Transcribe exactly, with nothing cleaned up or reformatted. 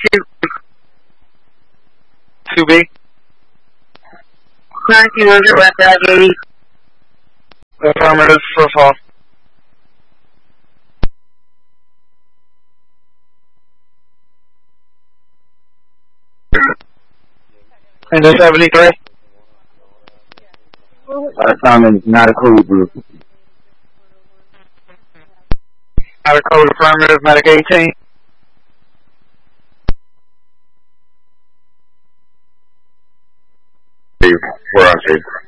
two B. nineteen hundred West Allegheny. Affirmative for fall. And the seventy-three? Uh, Simon, not a code group. Not a code affirmative, medic eighteen. We're on stage.